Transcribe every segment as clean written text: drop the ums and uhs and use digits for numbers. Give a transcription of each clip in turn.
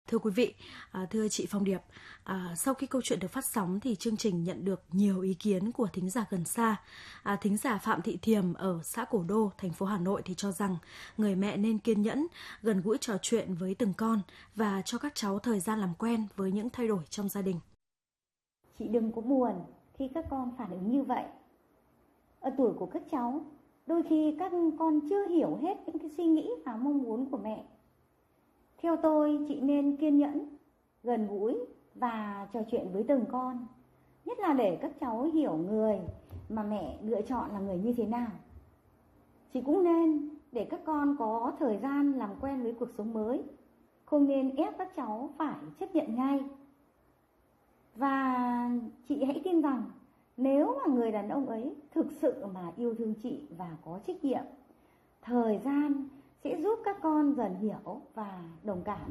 Thưa quý vị, thưa chị Phong Điệp, sau khi câu chuyện được phát sóng thì chương trình nhận được nhiều ý kiến của thính giả gần xa. Thính giả Phạm Thị Thiềm ở xã Cổ Đô, thành phố Hà Nội thì cho rằng người mẹ nên kiên nhẫn, gần gũi trò chuyện với từng con và cho các cháu thời gian làm quen với những thay đổi trong gia đình. Chị đừng có buồn khi các con phản ứng như vậy. Ở tuổi của các cháu, đôi khi các con chưa hiểu hết những cái suy nghĩ và mong muốn của mẹ. Theo tôi, chị nên kiên nhẫn, gần gũi và trò chuyện với từng con. Nhất là để các cháu hiểu người mà mẹ lựa chọn là người như thế nào. Chị cũng nên để các con có thời gian làm quen với cuộc sống mới. Không nên ép các cháu phải chấp nhận ngay. Và chị hãy tin rằng nếu mà người đàn ông ấy thực sự mà yêu thương chị và có trách nhiệm, thời gian sẽ giúp các con dần hiểu và đồng cảm.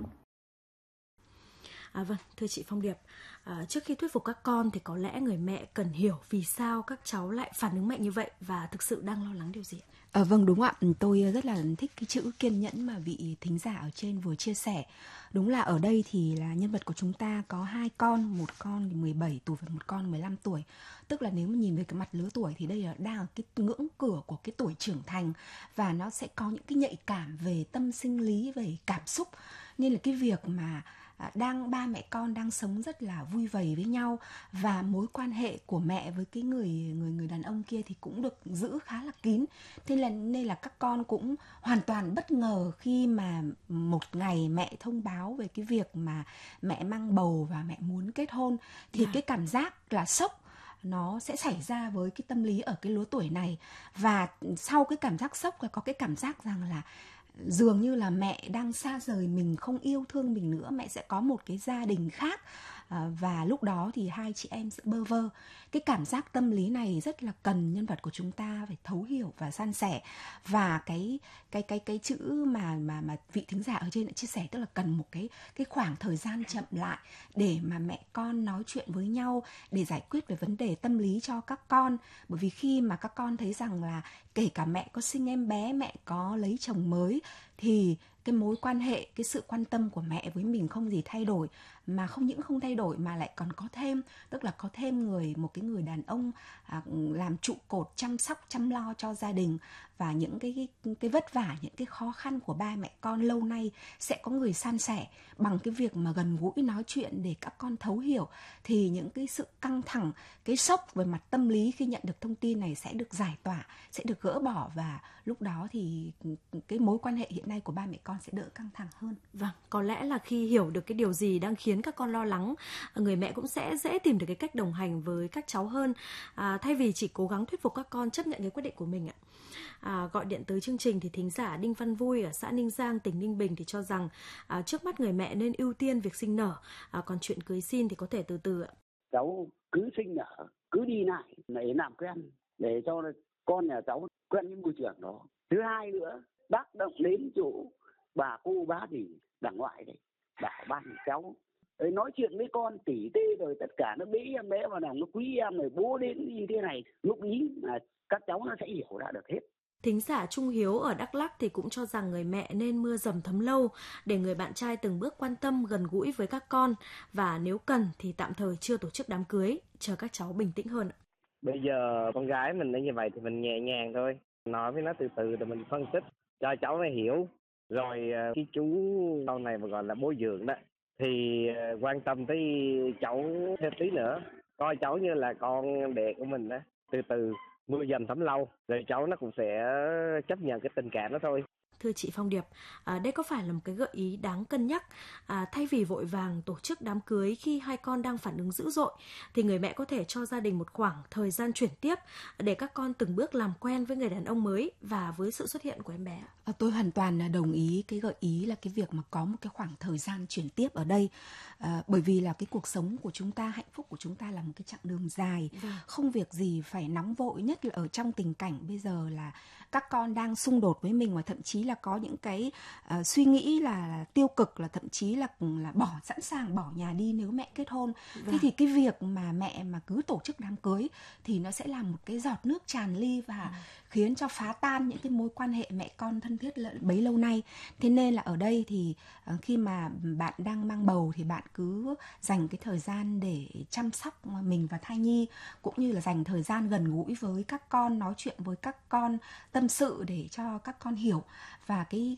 Vâng, thưa chị Phong Điệp, trước khi thuyết phục các con thì có lẽ người mẹ cần hiểu vì sao các cháu lại phản ứng mạnh như vậy và thực sự đang lo lắng điều gì. Vâng, đúng ạ. Tôi rất là thích cái chữ kiên nhẫn mà vị thính giả ở trên vừa chia sẻ. Đúng là ở đây thì là nhân vật của chúng ta có 2 con, một con thì 17 tuổi và một con 15 tuổi. Tức là nếu mà nhìn về cái mặt lứa tuổi thì đây là đang ở cái ngưỡng cửa của cái tuổi trưởng thành và nó sẽ có những cái nhạy cảm về tâm sinh lý, về cảm xúc. Nên là cái việc mà ba mẹ con đang sống rất là vui vầy với nhau và mối quan hệ của mẹ với cái người đàn ông kia thì cũng được giữ khá là kín. Nên là các con cũng hoàn toàn bất ngờ khi mà một ngày mẹ thông báo về cái việc mà mẹ mang bầu và mẹ muốn kết hôn thì cái cảm giác là sốc nó sẽ xảy ra với cái tâm lý ở cái lứa tuổi này. Và sau cái cảm giác sốc là có cái cảm giác rằng là dường như là mẹ đang xa rời mình, không yêu thương mình nữa, mẹ sẽ có một cái gia đình khác. Và lúc đó thì hai chị em sẽ bơ vơ. Cái cảm giác tâm lý này rất là cần nhân vật của chúng ta phải thấu hiểu và san sẻ. Và cái chữ mà vị thính giả ở trên đã chia sẻ, tức là cần một cái khoảng thời gian chậm lại để mà mẹ con nói chuyện với nhau để giải quyết về vấn đề tâm lý cho các con. Bởi vì khi mà các con thấy rằng là kể cả mẹ có sinh em bé, mẹ có lấy chồng mới thì cái mối quan hệ, cái sự quan tâm của mẹ với mình không gì thay đổi, mà không những không thay đổi mà lại còn có thêm, tức là có thêm một cái người đàn ông làm trụ cột chăm sóc, chăm lo cho gia đình. Và những cái vất vả, những cái khó khăn của ba mẹ con lâu nay sẽ có người san sẻ bằng cái việc mà gần gũi nói chuyện để các con thấu hiểu. Thì những cái sự căng thẳng, cái sốc về mặt tâm lý khi nhận được thông tin này sẽ được giải tỏa, sẽ được gỡ bỏ, và lúc đó thì cái mối quan hệ hiện nay của ba mẹ con sẽ đỡ căng thẳng hơn. Vâng, có lẽ là khi hiểu được cái điều gì đang khiến các con lo lắng, người mẹ cũng sẽ dễ tìm được cái cách đồng hành với các cháu hơn, thay vì chỉ cố gắng thuyết phục các con chấp nhận cái quyết định của mình ạ. Gọi điện tới chương trình thì thính giả Đinh Văn Vui ở xã Ninh Giang, tỉnh Ninh Bình thì cho rằng trước mắt người mẹ nên ưu tiên việc sinh nở, còn chuyện cưới xin thì có thể từ từ ạ. Cháu cứ sinh nở, cứ đi lại để làm quen, để cho con nhà cháu quen với môi trường đó. Thứ hai nữa, tác động đến chỗ bà cô bác gì đằng ngoại đấy, bảo ban cháu nói chuyện với con tỉ tê rồi tất cả nó bế em bé vào lòng, nó quý em rồi bố đến như thế này, lúc ý là các cháu nó sẽ hiểu ra được hết. Thính giả Trung Hiếu ở Đắk Lắk thì cũng cho rằng người mẹ nên mưa dầm thấm lâu để người bạn trai từng bước quan tâm gần gũi với các con, và nếu cần thì tạm thời chưa tổ chức đám cưới, chờ các cháu bình tĩnh hơn. Bây giờ con gái mình đã như vậy thì mình nhẹ nhàng thôi, nói với nó từ từ rồi mình phân tích cho cháu nó hiểu. Rồi cái chú sau này mà gọi là bố dưỡng đó thì quan tâm tới cháu thêm tí nữa, coi cháu như là con đẻ của mình đó, từ từ mưa dầm thấm lâu rồi cháu nó cũng sẽ chấp nhận cái tình cảm đó thôi. Thưa chị Phong Điệp, đây có phải là một cái gợi ý đáng cân nhắc? Thay vì vội vàng tổ chức đám cưới khi hai con đang phản ứng dữ dội, thì người mẹ có thể cho gia đình một khoảng thời gian chuyển tiếp để các con từng bước làm quen với người đàn ông mới và với sự xuất hiện của em bé. Tôi hoàn toàn đồng ý cái gợi ý là cái việc mà có một cái khoảng thời gian chuyển tiếp ở đây. Bởi vì là cái cuộc sống của chúng ta, hạnh phúc của chúng ta là một cái chặng đường dài, không việc gì phải nóng vội, nhất là ở trong tình cảnh bây giờ là các con đang xung đột với mình và thậm chí là là có những cái suy nghĩ là tiêu cực, là thậm chí là sẵn sàng bỏ nhà đi nếu mẹ kết hôn. Thế thì cái việc mà mẹ mà cứ tổ chức đám cưới thì nó sẽ làm một cái giọt nước tràn ly và khiến cho phá tan những cái mối quan hệ mẹ con thân thiết bấy lâu nay. Thế nên là ở đây thì khi mà bạn đang mang bầu thì bạn cứ dành cái thời gian để chăm sóc mình và thai nhi, cũng như là dành thời gian gần gũi với các con, nói chuyện với các con, tâm sự để cho các con hiểu. Và cái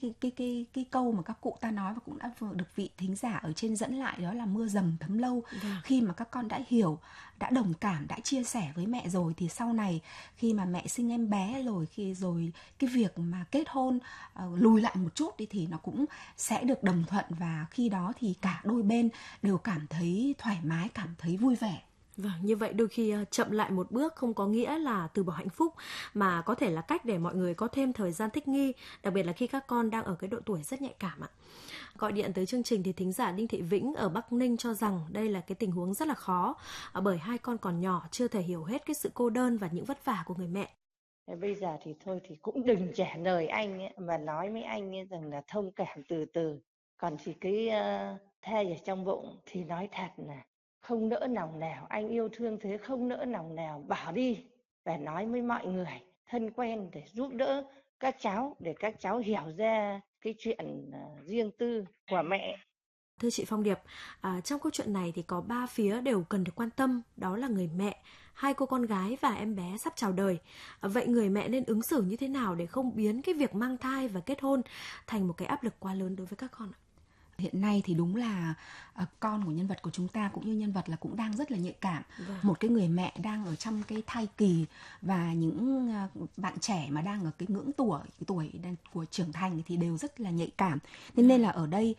câu mà các cụ ta nói và cũng đã được vị thính giả ở trên dẫn lại, đó là mưa dầm thấm lâu. Khi mà các con đã hiểu, đã đồng cảm, đã chia sẻ với mẹ rồi thì sau này khi mà mẹ sinh em bé rồi, cái việc mà kết hôn lùi lại một chút đi thì nó cũng sẽ được đồng thuận, và khi đó thì cả đôi bên đều cảm thấy thoải mái, cảm thấy vui vẻ. Vâng, như vậy đôi khi chậm lại một bước không có nghĩa là từ bỏ hạnh phúc, mà có thể là cách để mọi người có thêm thời gian thích nghi, đặc biệt là khi các con đang ở cái độ tuổi rất nhạy cảm ạ. Gọi điện tới chương trình thì thính giả Đinh Thị Vĩnh ở Bắc Ninh cho rằng đây là cái tình huống rất là khó, bởi hai con còn nhỏ, chưa thể hiểu hết cái sự cô đơn và những vất vả của người mẹ. Bây giờ thì thôi thì cũng đừng trả lời anh ấy, mà nói với anh ấy rằng là thông cảm từ từ. Còn thì cái thai ở trong bụng thì nói thật là không nỡ lòng nào, anh yêu thương thế không nỡ lòng nào bỏ đi, và nói với mọi người thân quen để giúp đỡ các cháu, để các cháu hiểu ra cái chuyện riêng tư của mẹ. Thưa chị Phong Điệp, trong câu chuyện này thì có 3 phía đều cần được quan tâm, đó là người mẹ, hai cô con gái và em bé sắp chào đời. Vậy người mẹ nên ứng xử như thế nào để không biến cái việc mang thai và kết hôn thành một cái áp lực quá lớn đối với các con ạ? Hiện nay thì đúng là con của nhân vật của chúng ta cũng như nhân vật là cũng đang rất là nhạy cảm. Một cái người mẹ đang ở trong cái thai kỳ, và những bạn trẻ mà đang ở cái ngưỡng tuổi của trưởng thành thì đều rất là nhạy cảm. Nên là ở đây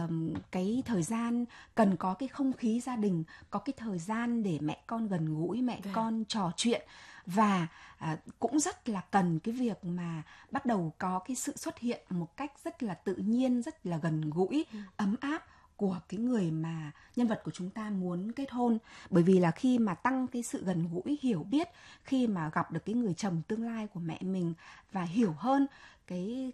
cái thời gian cần có cái không khí gia đình, có cái thời gian để mẹ con gần gũi, mẹ con trò chuyện. Và cũng rất là cần cái việc mà bắt đầu có cái sự xuất hiện một cách rất là tự nhiên, rất là gần gũi, ấm áp của cái người mà nhân vật của chúng ta muốn kết hôn. Bởi vì là khi mà tăng cái sự gần gũi, hiểu biết, khi mà gặp được cái người chồng tương lai của mẹ mình và hiểu hơn cái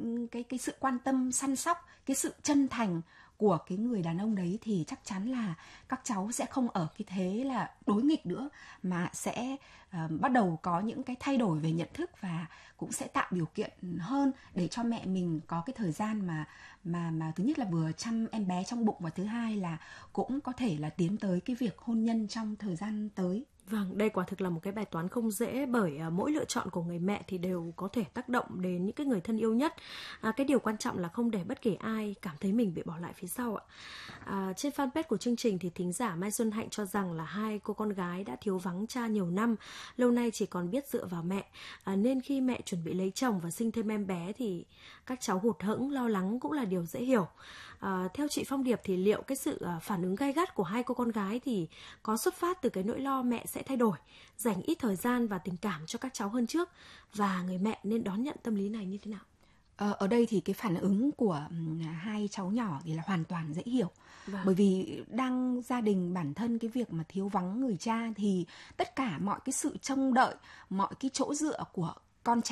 sự quan tâm, săn sóc, cái sự chân thành của cái người đàn ông đấy, thì chắc chắn là các cháu sẽ không ở cái thế là đối nghịch nữa, mà sẽ bắt đầu có những cái thay đổi về nhận thức, và cũng sẽ tạo điều kiện hơn để cho mẹ mình có cái thời gian mà thứ nhất là vừa chăm em bé trong bụng, và thứ hai là cũng có thể là tiến tới cái việc hôn nhân trong thời gian tới. Vâng, đây quả thực là một cái bài toán không dễ, bởi mỗi lựa chọn của người mẹ thì đều có thể tác động đến những cái người thân yêu nhất. Cái điều quan trọng là không để bất kỳ ai cảm thấy mình bị bỏ lại phía sau ạ. Trên fanpage của chương trình thì thính giả Mai Xuân Hạnh cho rằng là hai cô con gái đã thiếu vắng cha nhiều năm, lâu nay chỉ còn biết dựa vào mẹ, nên khi mẹ chuẩn bị lấy chồng và sinh thêm em bé thì các cháu hụt hẫng, lo lắng cũng là điều dễ hiểu. Theo chị Phong Điệp thì liệu cái sự phản ứng gay gắt của hai cô con gái thì có xuất phát từ cái nỗi lo mẹ sẽ thay đổi, dành ít thời gian và tình cảm cho các cháu hơn trước, và người mẹ nên đón nhận tâm lý này như thế nào? Ở đây thì cái phản ứng của hai cháu nhỏ thì là hoàn toàn dễ hiểu. Bởi vì đang gia đình bản thân cái việc mà thiếu vắng người cha thì tất cả mọi cái sự trông đợi, mọi cái chỗ dựa của con trai